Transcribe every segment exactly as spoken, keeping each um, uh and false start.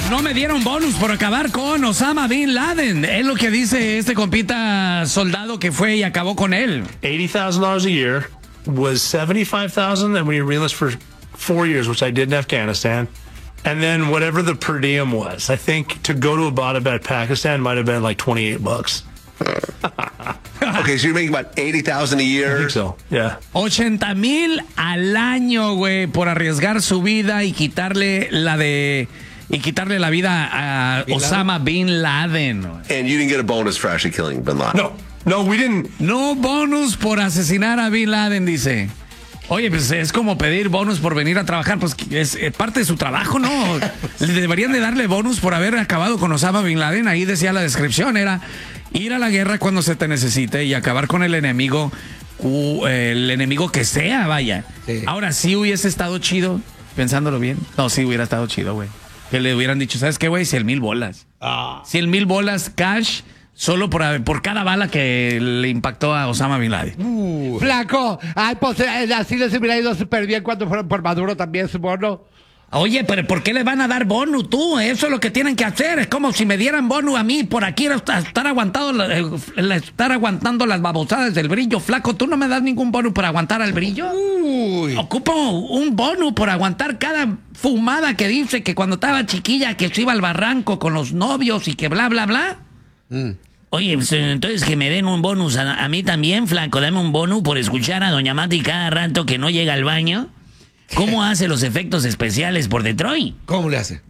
No me dieron bonus por acabar con Osama Bin Laden. Es lo que dice este compita soldado que fue y acabó con él. eighty thousand dollars a year was seventy-five thousand dollars, and we were enlisted for four years, which I did in Afghanistan. And then whatever the per diem was, I think to go to Abbottabad, Pakistan might have been like twenty-eight bucks. Okay, so you're making about eighty thousand a year. I think so, yeah. ochenta mil al año, güey, por arriesgar su vida y quitarle la de y quitarle la vida a Bin Osama Bin Laden. And you didn't get a bonus for actually killing Bin Laden. No, no, we didn't. No bonus por asesinar a Bin Laden, dice. Oye, pues es como pedir bonus por venir a trabajar, pues es, es parte de su trabajo, ¿no? Deberían de darle bonus por haber acabado con Osama Bin Laden. Ahí decía la descripción, era ir a la guerra cuando se te necesite y acabar con el enemigo, uh, el enemigo que sea, vaya. Sí. Ahora, sí hubiese estado chido, pensándolo bien. No, sí hubiera estado chido, güey. Que le hubieran dicho, ¿sabes qué, güey? Cien mil bolas. Ah. Cien mil bolas cash. Solo por, por cada bala que le impactó a Osama Bin Laden. Uh. Flaco, ay, pues eh, así les hubiera ido súper bien cuando fueron por Maduro también, su bono. Oye, pero ¿por qué le van a dar bono tú? Eso es lo que tienen que hacer. Es como si me dieran bono a mí por aquí estar aguantando, estar aguantando las babosadas del Brillo. Flaco, ¿tú no me das ningún bono por aguantar al Brillo? Uy. Ocupo un bono por aguantar cada fumada que dice que cuando estaba chiquilla que se iba al barranco con los novios y que bla, bla, bla. Mm. Oye, pues, entonces que me den un bonus a, a mí también, Flaco. Dame un bonus por escuchar a Doña Mati cada rato que no llega al baño. ¿Cómo hace los efectos especiales por Detroit? ¿Cómo le hace?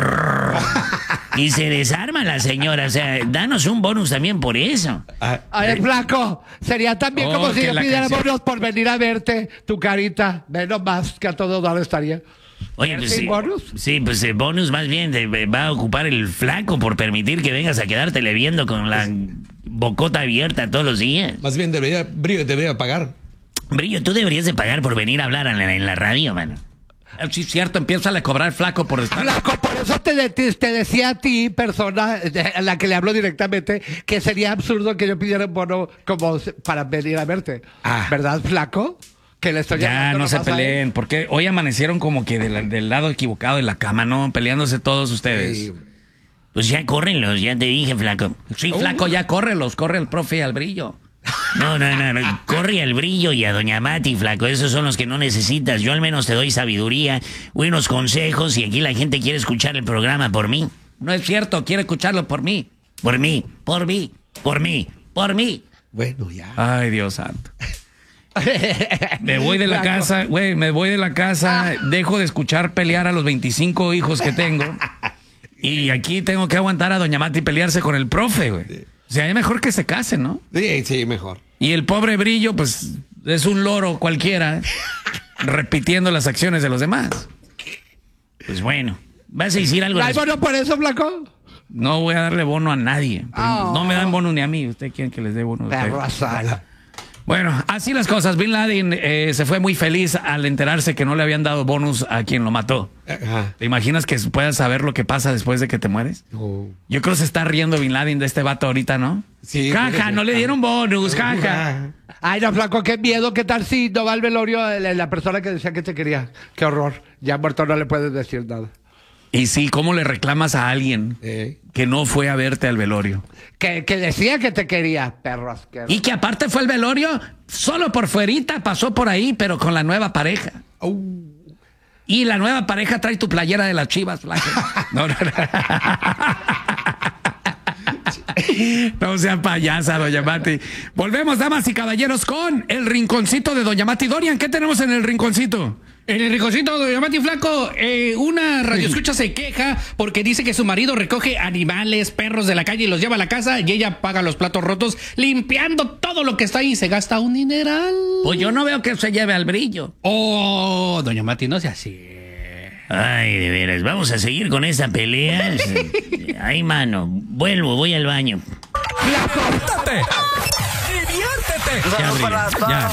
Y se desarma la señora. O sea, danos un bonus también por eso. Ay, Flaco, sería también Oh, como si que yo la pidiera canción. bonos por venir a verte, tu carita. Menos más que a todo dar estaría. Oye, pues ¿Sí, sí, bonus? sí, pues eh, bonus más bien de- va a ocupar el Flaco por permitir que vengas a quedártele viendo con la bocota abierta todos los días. Más bien debería, Brillo debería pagar. Brillo, tú deberías de pagar por venir a hablar en la, en la radio, mano. Sí, es cierto, empieza a cobrar Flaco por estar... Flaco, por eso te, de- te, te decía a ti, persona de- a la que le hablo directamente, que sería absurdo que yo pidiera un bono como se- para venir a verte. Ah. ¿Verdad, Flaco? Que le estoy Ya, hablando no se nomás a él. peleen, porque hoy amanecieron como que del, del lado equivocado de la cama, ¿no? Peleándose todos ustedes. Sí. Pues ya córrenlos, ya te dije, Flaco. Sí, Flaco, ya córrelos, corre el profe al Brillo. No, no, no, no, corre al Brillo y a Doña Mati, Flaco, esos son los que no necesitas. Yo al menos te doy sabiduría, buenos consejos y aquí la gente quiere escuchar el programa por mí. No es cierto, quiere escucharlo por mí. Por mí, por mí, por mí, por mí. Bueno, ya. Ay, Dios santo. Me voy de la Flaco. casa, güey, me voy de la casa, dejo de escuchar pelear a los veinticinco hijos que tengo. Y aquí tengo que aguantar a Doña Mati pelearse con el profe, güey. O sea, es mejor que se casen, ¿no? Sí, sí, mejor. Y el pobre Brillo, pues, es un loro cualquiera, repitiendo las acciones de los demás. Pues bueno, ¿vas a decir algo? ¿Hay bono por eso, Flaco? No voy a darle bono a nadie. Oh. No me dan bono ni a mí. ¿Usted quiere que les dé bono? Perro asal. Bueno, así las cosas. Bin Laden eh, se fue muy feliz al enterarse que no le habían dado bonus a quien lo mató. Ajá. ¿Te imaginas que puedas saber lo que pasa después de que te mueres? Oh. Yo creo que se está riendo Bin Laden de este vato ahorita, ¿no? Sí, Jaja, fíjate. no le dieron bonus, jaja. Ay, no, Flaco, qué miedo. ¿Qué tal si no va al velorio la, la persona que decía que te quería? Qué horror. Ya muerto no le puedes decir nada. Y sí, ¿cómo le reclamas a alguien Eh. que no fue a verte al velorio? Que, que decía que te quería, perro asqueroso. Y que aparte fue al velorio, solo por fuerita pasó por ahí, pero con la nueva pareja. Y la nueva pareja trae tu playera de las Chivas, Flaco. No, no, no. No sea payasa, Doña Mati. Volvemos, damas y caballeros, con el rinconcito de Doña Mati. Dorian, ¿qué tenemos en el rinconcito? En el rinconcito de Doña Mati Flaco, eh, una radioescucha se queja porque dice que su marido recoge animales, perros de la calle y los lleva a la casa y ella paga los platos rotos limpiando todo lo que está ahí y se gasta un dineral. Pues yo no veo que se lleve al Brillo. Oh, Doña Mati, no sea así. Ay, de veras, vamos a seguir con esa pelea. Ay, mano, vuelvo, voy al baño. ¡Diviértete! ¡Diviértete! Ya, Brillo, ya.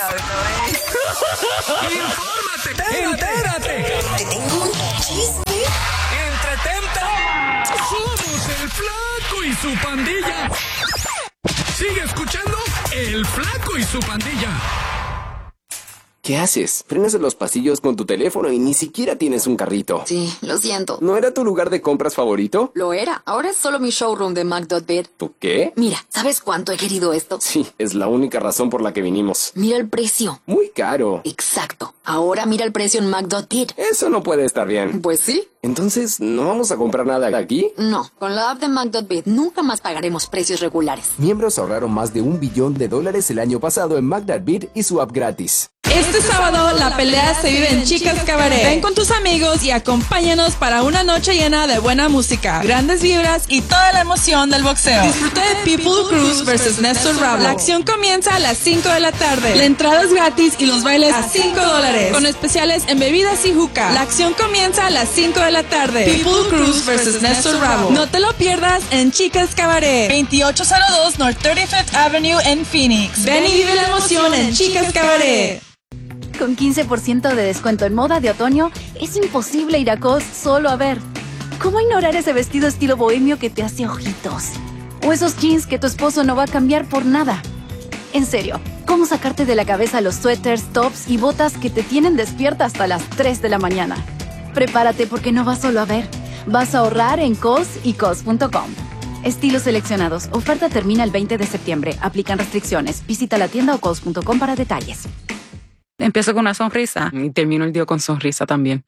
¡Infórmate! ¡Entérate! Te tengo un chisme. ¡Entretente! ¡Somos el Flaco y su pandilla! Sigue escuchando El Flaco y su pandilla. ¿Qué haces? Frenas en los pasillos con tu teléfono y ni siquiera tienes un carrito. Sí, lo siento. ¿No era tu lugar de compras favorito? Lo era. Ahora es solo mi showroom de Mac dot bid. ¿Tú qué? Mira, ¿sabes cuánto he querido esto? Sí, es la única razón por la que vinimos. Mira el precio. Muy caro. Exacto. Ahora mira el precio en Mac dot bid. Eso no puede estar bien. Pues sí. Entonces, ¿no vamos a comprar nada aquí? No, con la app de Mac dot bid nunca más pagaremos precios regulares. Miembros ahorraron más de un billón de dólares el año pasado en Mac dot bid y su app gratis. Este sábado la pelea se vive en Chicas Cabaret. Ven con tus amigos y acompáñanos para una noche llena de buena música, grandes vibras y toda la emoción del boxeo. Disfruta de People Cruz versus Néstor Rabo. La acción comienza a las cinco de la tarde. La entrada es gratis y los bailes a cinco dólares. Con especiales en bebidas y juca. La acción comienza a las cinco de la tarde. People Cruz versus Néstor Rabo. No te lo pierdas en Chicas Cabaret. veintiocho cero dos North treinta y cinco Avenue en Phoenix. Ven y vive la emoción en Chicas Cabaret. Con quince por ciento de descuento en moda de otoño, es imposible ir a Cos solo a ver. ¿Cómo ignorar ese vestido estilo bohemio que te hace ojitos? O esos jeans que tu esposo no va a cambiar por nada. En serio, ¿cómo sacarte de la cabeza los suéteres, tops y botas que te tienen despierta hasta las tres de la mañana? Prepárate porque no vas solo a ver. Vas a ahorrar en Cos y Cos punto com. Estilos seleccionados. Oferta termina el veinte de septiembre. Aplican restricciones. Visita la tienda o Cos punto com para detalles. Empiezo con una sonrisa y termino el día con sonrisa también.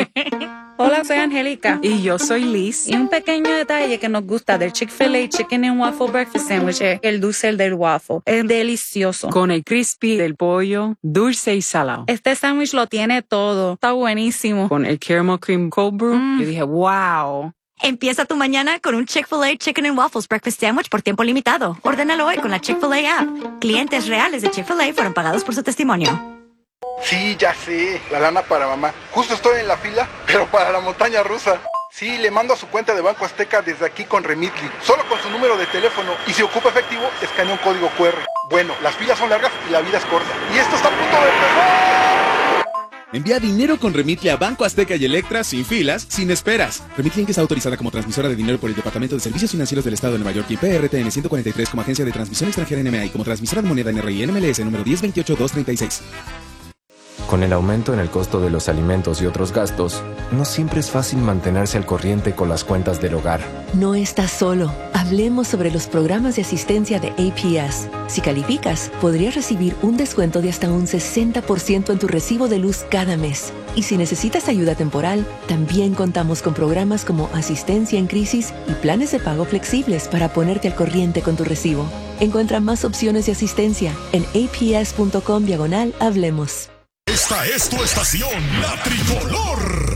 Hola, soy Angélica. Y yo soy Liz. Y un pequeño detalle que nos gusta del Chick-fil-A Chicken and Waffle Breakfast Sandwich es el dulce del waffle. Es delicioso. Con el crispy del pollo, dulce y salado. Este sándwich lo tiene todo. Está buenísimo. Con el caramel cream cold brew, mm. yo dije, wow. Empieza tu mañana con un Chick-fil-A Chicken and Waffles Breakfast Sandwich por tiempo limitado. Ordénalo hoy con la Chick-fil-A app. Clientes reales de Chick-fil-A fueron pagados por su testimonio. Sí, ya sé, la lana para mamá. Justo estoy en la fila, pero para la montaña rusa. Sí, le mando a su cuenta de Banco Azteca desde aquí con Remitly, solo con su número de teléfono. Y si ocupa efectivo, escanea un código cu erre. Bueno, las filas son largas y la vida es corta. Y esto está a punto de empezar. Envía dinero con Remitly a Banco Azteca y Electra sin filas, sin esperas. Remitly es autorizada como transmisora de dinero por el Departamento de Servicios Financieros del Estado de Nueva York y P R T N ciento cuarenta y tres como agencia de transmisión extranjera N M A y como transmisora de moneda N R I N M L S número diez veintiocho dos treinta y seis. Con el aumento en el costo de los alimentos y otros gastos, no siempre es fácil mantenerse al corriente con las cuentas del hogar. No estás solo. Hablemos sobre los programas de asistencia de A P S. Si calificas, podrías recibir un descuento de hasta un sesenta por ciento en tu recibo de luz cada mes. Y si necesitas ayuda temporal, también contamos con programas como asistencia en crisis y planes de pago flexibles para ponerte al corriente con tu recibo. Encuentra más opciones de asistencia en aps.com diagonal Hablemos. Esta es tu estación, La Tricolor.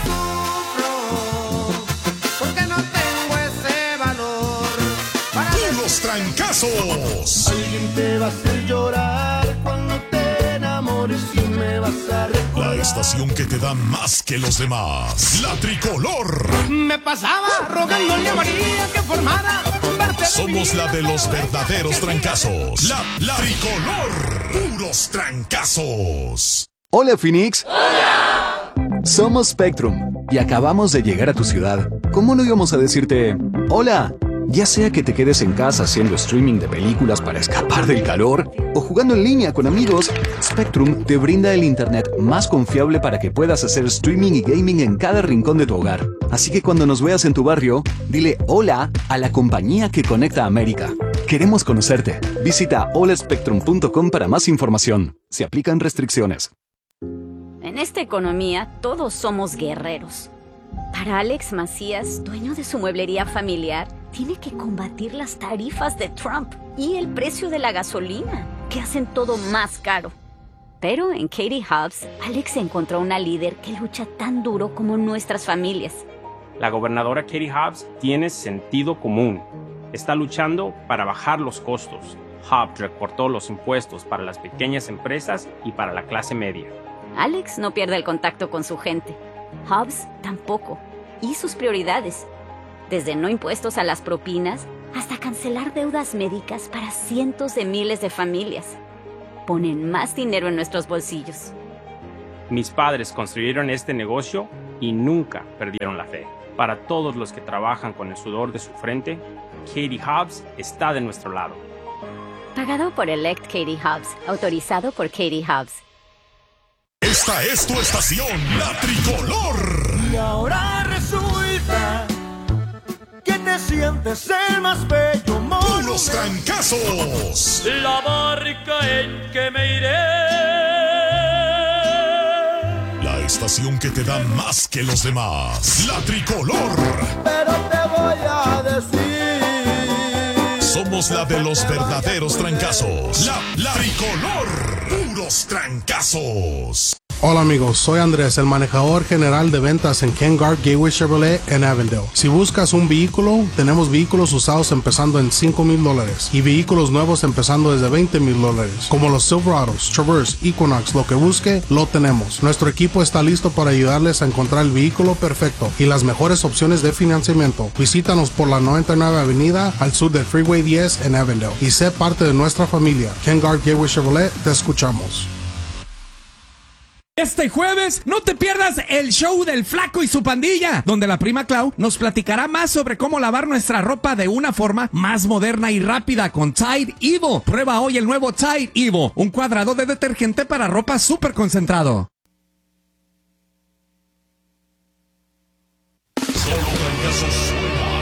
Porque no tengo ese valor para ¡Puros trancazos! Alguien te va a hacer llorar cuando te enamores y me vas a recordar. La estación que te da más que los demás. La Tricolor. Me pasaba rogándole a María que formara parte Somos de la de los verdaderos trancazos. La, la Tricolor. Puros trancazos. Hola, Phoenix. ¡Hola! Somos Spectrum y acabamos de llegar a tu ciudad. ¿Cómo no íbamos a decirte hola? Ya sea que te quedes en casa haciendo streaming de películas para escapar del calor o jugando en línea con amigos, Spectrum te brinda el internet más confiable para que puedas hacer streaming y gaming en cada rincón de tu hogar. Así que cuando nos veas en tu barrio, dile hola a la compañía que conecta a América. Queremos conocerte. Visita hola spectrum punto com para más información. Se aplican restricciones. En esta economía, todos somos guerreros. Para Alex Macías, dueño de su mueblería familiar, tiene que combatir las tarifas de Trump y el precio de la gasolina, que hacen todo más caro. Pero en Katie Hobbs, Alex encontró una líder que lucha tan duro como nuestras familias. La gobernadora Katie Hobbs tiene sentido común. Está luchando para bajar los costos. Hobbs recortó los impuestos para las pequeñas empresas y para la clase media. Alex no pierde el contacto con su gente. Hobbs tampoco. Y sus prioridades. Desde no impuestos a las propinas hasta cancelar deudas médicas para cientos de miles de familias. Ponen más dinero en nuestros bolsillos. Mis padres construyeron este negocio y nunca perdieron la fe. Para todos los que trabajan con el sudor de su frente, Katie Hobbs está de nuestro lado. Pagado por Elect Katie Hobbs. Autorizado por Katie Hobbs. Esta es tu estación, la tricolor. Y ahora resulta que te sientes el más bello monumento. ¡Puros trancazos! La barca en que me iré. La estación que te da más que los demás. La tricolor. Pero te voy a decir. Somos la de los verdaderos trancazos. La, la tricolor. Puros trancazos. Hola amigos, soy Andrés, el manejador general de ventas en Ken Garff Gateway Chevrolet en Avondale. Si buscas un vehículo, tenemos vehículos usados empezando en cinco mil dólares y vehículos nuevos empezando desde veinte mil dólares, como los Silverados, Traverse, Equinox, lo que busque, lo tenemos. Nuestro equipo está listo para ayudarles a encontrar el vehículo perfecto y las mejores opciones de financiamiento. Visítanos por la noventa y nueve Avenida al sur del Freeway diez en Avondale y sé parte de nuestra familia. Ken Garff Gateway Chevrolet, te escuchamos. Este jueves no te pierdas el show del Flaco y su pandilla, donde la prima Clau nos platicará más sobre cómo lavar nuestra ropa de una forma más moderna y rápida con Tide Evo. Prueba hoy el nuevo Tide Evo, un cuadrado de detergente para ropa súper concentrado. Solo Trancazos suena.